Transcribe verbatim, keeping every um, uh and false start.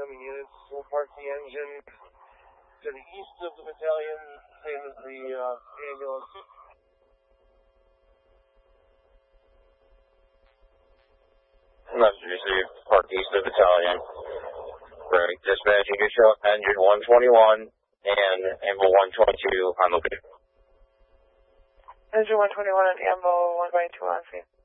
incoming units will park the engine to the east of the battalion, same as the uh, ambulance. Message received, park east of the battalion. Right, dispatch, you can show engine one twenty-one and ambo one twenty-two on the way. Engine one twenty-one and ambo one twenty-two on scene.